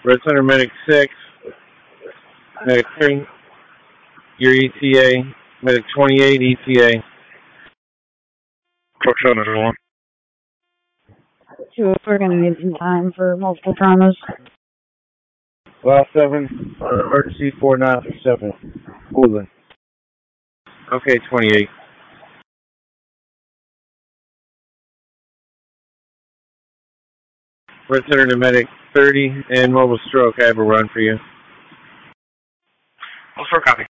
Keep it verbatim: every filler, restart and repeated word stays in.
Red Center Medic six, Medic three, your E T A, Medic twenty-eight, E T A. Truck seven, one. Two, we're going to need some time for multiple traumas. Last seven, uh, emergency four nine seven, Woodland. Okay, twenty-eight. Red Center to Medic thirty and Mobile Stroke. I have a run for you. Mobile Stroke, copy.